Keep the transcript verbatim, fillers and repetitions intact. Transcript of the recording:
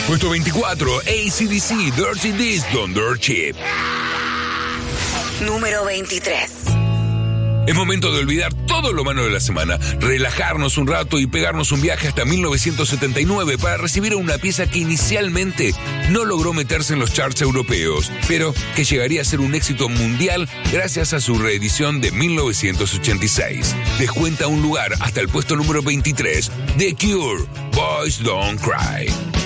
Puesto veinticuatro, A C D C, Dirty This, Don't Dirt Cheap. Número veintitrés. Es momento de olvidar todo lo malo de la semana, relajarnos un rato y pegarnos un viaje hasta mil novecientos setenta y nueve para recibir a una pieza que inicialmente no logró meterse en los charts europeos, pero que llegaría a ser un éxito mundial gracias a su reedición de mil novecientos ochenta y seis. Descuenta un lugar hasta el puesto número veintitrés, The Cure, Boys Don't Cry.